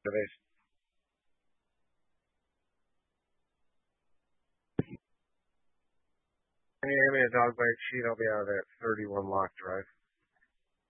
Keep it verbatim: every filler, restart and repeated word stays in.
database. Can you hand me a dog bite sheet? I'll be out of that thirty-one lock drive.